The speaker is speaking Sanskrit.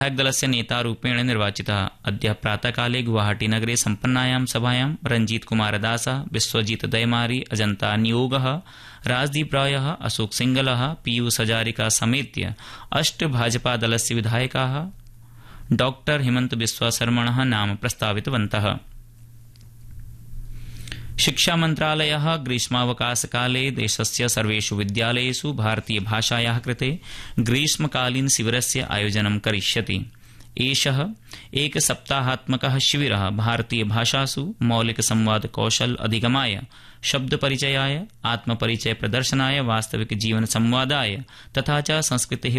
दलस्य नेतारूपेण निर्वाचितः। अद्य प्रातःकाले गुवाहाटीनगरे सम्पन्नायां सभायां रंजीत कुमार दासः, विश्वजीत दयमारी, अजंता नियोगः, राजदीप रायः, अशोक सिंगलः, पीयूष हजारिका समेत्य 8 भाजपादलस्य विधायकाः डॉ हिमंत बिस्वा शर्मणः नाम प्रस्तावितवन्तः। शिक्षामन्त्रालयः ग्रीष्मावकाशकाले देशस्य सर्वेषु विद्यालयेषु भारतीयभाषायाः कृते ग्रीष्मकालीन शिविरस्य आयोजनं करिष्यति। एषः एकसप्ताहात्मकः शिविरः भारतीयभाषासु मौलिकसंवादकौशल अधिगमाय, शब्दपरिचयाय, आत्मपरिचय प्रदर्शनाय, वास्तविक जीवन संवादाय तथा च संस्कृतेः